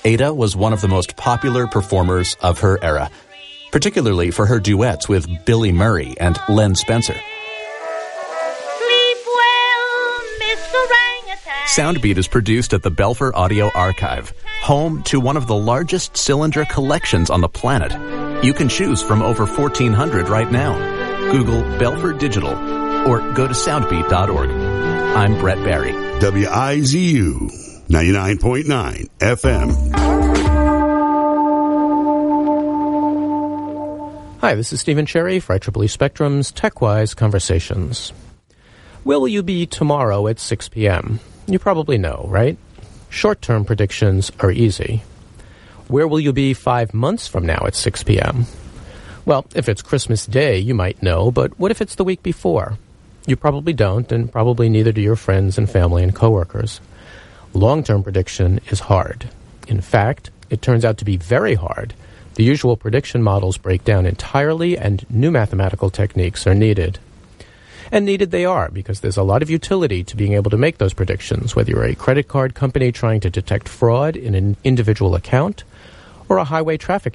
Ada was one of the most popular performers of her era, particularly for her duets with Billy Murray and Len Spencer. Sleep well, Miss Orangutan. Soundbeat is produced at the Belfer Audio Archive, home to one of the largest cylinder collections on the planet. You can choose from over 1,400 right now. Google Belfer Digital or go to soundbeat.org. I'm Brett Barry. WIZU 99.9 FM. Hi, this is Stephen Cherry for IEEE Spectrum's TechWise Conversations. Where will you be tomorrow at 6 p.m.? You probably know, right? Short-term predictions are easy. Where will you be 5 months from now at 6 p.m.? Well, if it's Christmas Day, you might know, but what if it's the week before? You probably don't, and probably neither do your friends and family and coworkers. Long-term prediction is hard. In fact, it turns out to be very hard. The usual prediction models break down entirely, and new mathematical techniques are needed. And needed they are, because there's a lot of utility to being able to make those predictions, whether you're a credit card company trying to detect fraud in an individual account, or a highway traffic